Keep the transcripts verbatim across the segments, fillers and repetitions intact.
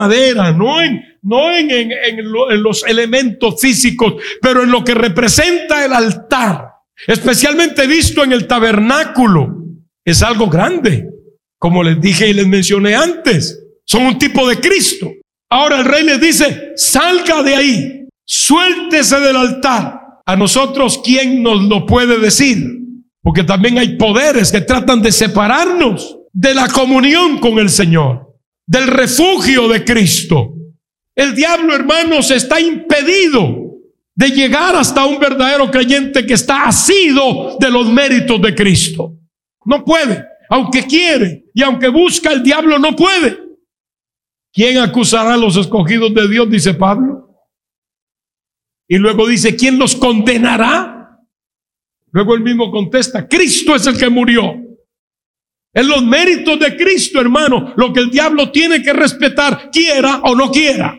madera, no en, no en, en, en, lo, en los elementos físicos, pero en lo que representa el altar, especialmente visto en el tabernáculo. Es algo grande, como les dije y les mencioné antes. Son un tipo de Cristo. Ahora el rey les dice: salga de ahí, suéltese del altar. A nosotros, ¿quién nos lo puede decir? Porque también hay poderes que tratan de separarnos de la comunión con el Señor, del refugio de Cristo. El diablo, hermanos, está impedido de llegar hasta un verdadero creyente que está asido de los méritos de Cristo. No puede, aunque quiere y aunque busca, el diablo no puede. ¿Quién acusará a los escogidos de Dios?, dice Pablo. Y luego dice: ¿quién los condenará? Luego él mismo contesta: Cristo es el que murió. En los méritos de Cristo, hermano, lo que el diablo tiene que respetar, quiera o no quiera.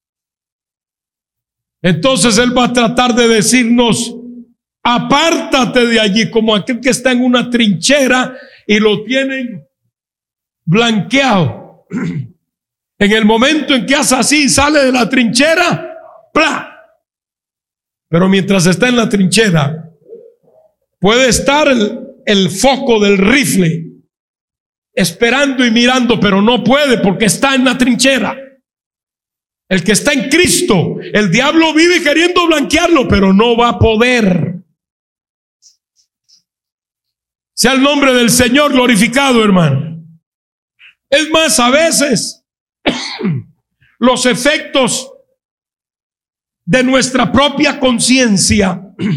Entonces él va a tratar de decirnos: apártate de allí, como aquel que está en una trinchera y lo tienen blanqueado. En el momento en que hace así, sale de la trinchera, ¡plá! Pero mientras está en la trinchera, puede estar el, el foco del rifle esperando y mirando, pero no puede porque está en la trinchera. El que está en Cristo, el diablo vive queriendo blanquearlo, pero no va a poder. Sea el nombre del Señor glorificado, hermano. Es más, a veces los efectos de nuestra propia conciencia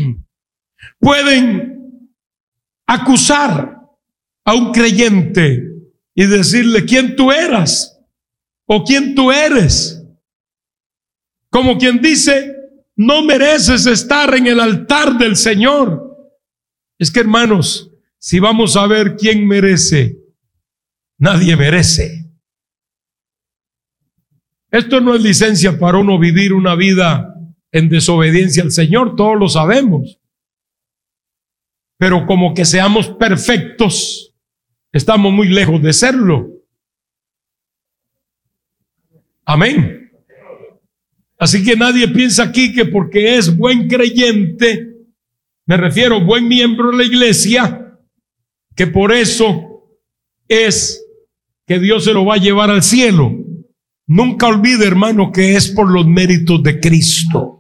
pueden acusar a un creyente y decirle: ¿quién tú eras? ¿O quién tú eres? Como quien dice: no mereces estar en el altar del Señor. Es que, hermanos, si vamos a ver quién merece, nadie merece. Esto no es licencia para uno vivir una vida en desobediencia al Señor, todos lo sabemos. Pero como que seamos perfectos, estamos muy lejos de serlo. Amén. Así que nadie piensa aquí que porque es buen creyente, me refiero buen miembro de la iglesia, que por eso es que Dios se lo va a llevar al cielo. Nunca olvide, hermano, que es por los méritos de Cristo.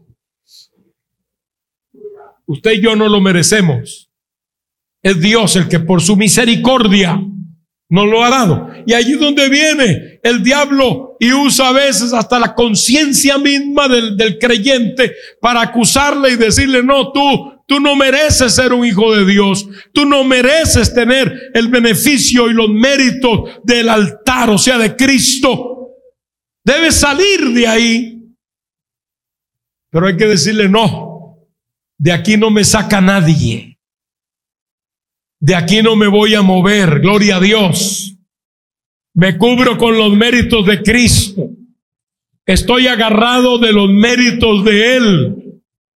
Usted y yo no lo merecemos. Es Dios el que por su misericordia nos lo ha dado. Y allí donde viene el diablo y usa a veces hasta la conciencia misma del, del creyente para acusarle y decirle: no, tú, tú no mereces ser un hijo de Dios. Tú no mereces tener el beneficio y los méritos del altar, o sea, de Cristo. Debes salir de ahí. Pero hay que decirle: no, de aquí no me saca nadie. De aquí no me voy a mover, gloria a Dios. Me cubro con los méritos de Cristo. Estoy agarrado de los méritos de Él.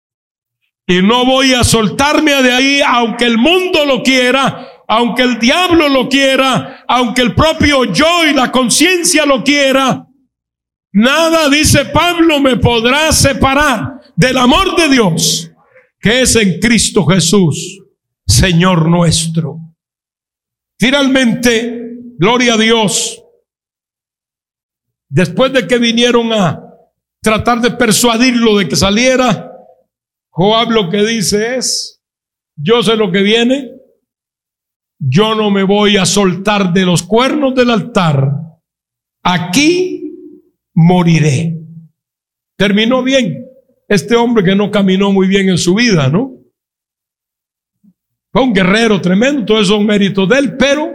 Y no voy a soltarme de ahí, aunque el mundo lo quiera, aunque el diablo lo quiera, aunque el propio yo y la conciencia lo quiera. Nada, dice Pablo, me podrá separar del amor de Dios, que es en Cristo Jesús, Señor nuestro. Finalmente, gloria a Dios, después de que vinieron a tratar de persuadirlo de que saliera, Joab lo que dice es: yo sé lo que viene, yo no me voy a soltar de los cuernos del altar, aquí moriré. Terminó bien este hombre que no caminó muy bien en su vida, ¿no? Fue un guerrero tremendo, todos son méritos de él, pero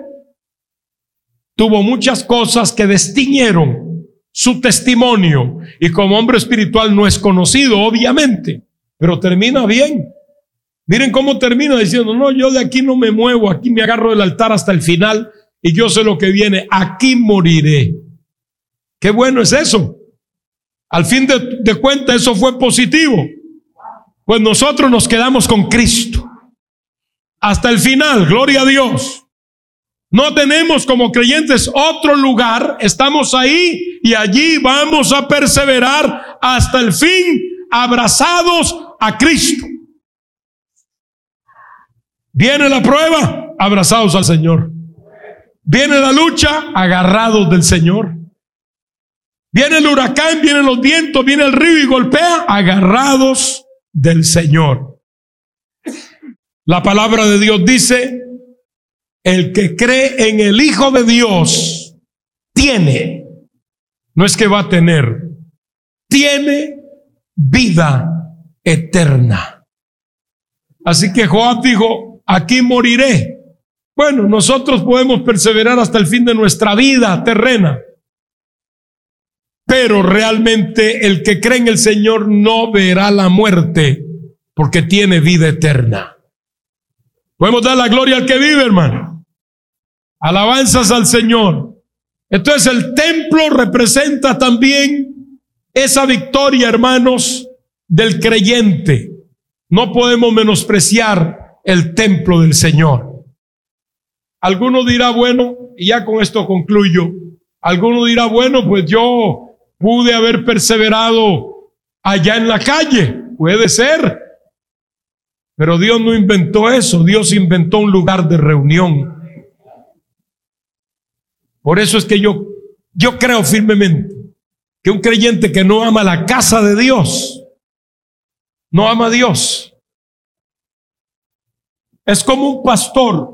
tuvo muchas cosas que destiñeron su testimonio, y como hombre espiritual no es conocido, obviamente, pero termina bien. Miren cómo termina diciendo: no, yo de aquí no me muevo, aquí me agarro del altar hasta el final y yo sé lo que viene, aquí moriré. Qué bueno es eso. Al fin de, de cuentas, eso fue positivo, pues nosotros nos quedamos con Cristo hasta el final, gloria a Dios. No tenemos como creyentes otro lugar. Estamos ahí y allí vamos a perseverar hasta el fin, abrazados a Cristo. Viene la prueba, abrazados al Señor. Viene la lucha, agarrados del Señor. Viene el huracán, vienen los vientos, viene el río y golpea, agarrados del Señor. La palabra de Dios dice: el que cree en el Hijo de Dios tiene, no es que va a tener, tiene vida eterna. Así que Joab dijo: aquí moriré. Bueno, nosotros podemos perseverar hasta el fin de nuestra vida terrena, pero realmente el que cree en el Señor no verá la muerte, porque tiene vida eterna. Podemos dar la gloria al que vive, hermano. Alabanzas al Señor. Entonces el templo representa también esa victoria, hermanos, del creyente. No podemos menospreciar el templo del Señor. Alguno dirá, bueno, y ya con esto concluyo, alguno dirá, bueno, pues yo pude haber perseverado allá en la calle. Puede ser. Pero Dios no inventó eso. Dios inventó un lugar de reunión. Por eso es que yo, yo creo firmemente que un creyente que no ama la casa de Dios, no ama a Dios. Es como un pastor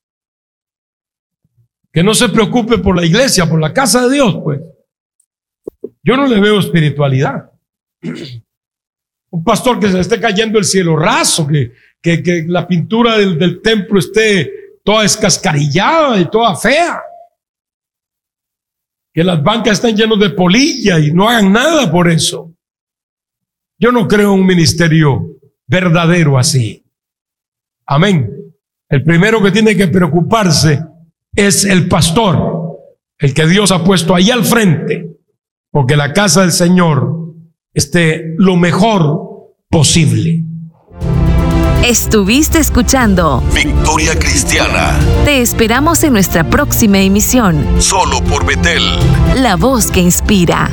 que no se preocupe por la iglesia, por la casa de Dios, pues. Yo no le veo espiritualidad. Un pastor que se le esté cayendo el cielo raso, que, que, que la pintura del, del templo esté toda escascarillada y toda fea, que las bancas estén llenas de polilla y no hagan nada por eso. Yo no creo en un ministerio verdadero así. Amén. El primero que tiene que preocuparse es el pastor, el que Dios ha puesto ahí al frente, porque la casa del Señor esté lo mejor posible. Estuviste escuchando Victoria Cristiana. Te esperamos en nuestra próxima emisión. Solo por Betel. La voz que inspira.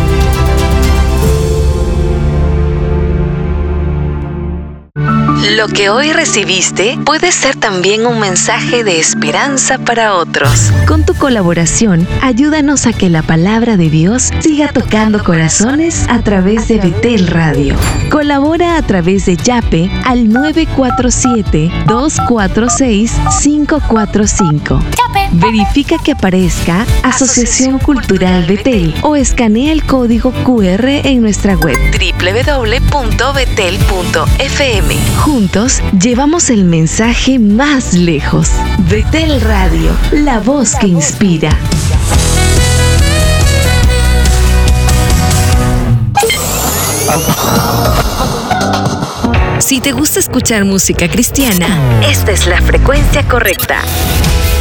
Lo que hoy recibiste puede ser también un mensaje de esperanza para otros. Con tu colaboración, ayúdanos a que la palabra de Dios siga tocando corazones a través de Betel Radio. Colabora a través de Yape al nueve cuatro siete, dos cuatro seis, cinco cuatro cinco. Verifica que aparezca Asociación Cultural Betel o escanea el código cu erre en nuestra web doble u doble u doble u punto betel punto efe eme. Juntos llevamos el mensaje más lejos. Betel Radio, la voz que inspira. Si te gusta escuchar música cristiana, esta es la frecuencia correcta.